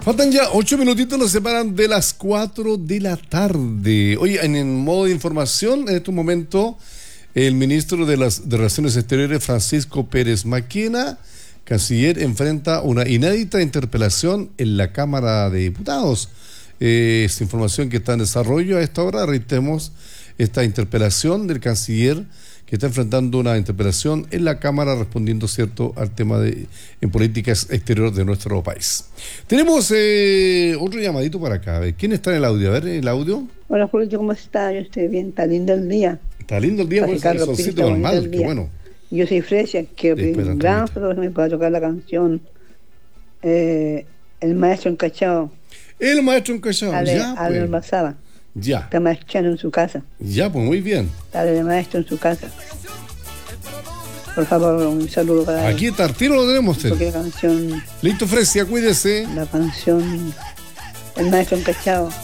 Faltan ya 8 minutitos, nos separan de las 4 de la tarde. Oye, en el modo de información, en este momento, el ministro de Relaciones Exteriores, Francisco Pérez Maquena, canciller, enfrenta una inédita interpelación en la Cámara de Diputados. Es información que está en desarrollo a esta hora. Reiteremos esta interpelación del canciller, que está enfrentando una interpelación en la Cámara respondiendo, cierto, al tema en políticas exteriores de nuestro país. Tenemos otro llamadito para acá. ¿Quién está en el audio? A ver, el audio. Hola, Julio, ¿cómo está? Yo estoy bien, está lindo el día. Está lindo el día, pues el solcito normal, qué bueno. Yo soy Fresia, que un gran fotógrafo me pueda tocar la canción El Maestro Encachado. El Maestro Encachado, ya, pues. Almazaba. Ya. Está maestrando en su casa. Ya, pues muy bien. Está de maestro en su casa. Por favor, un saludo para él. Aquí está, al tiro lo tenemos. Porque la canción... Listo, Fresia, cuídese. La canción El Maestro Encachado.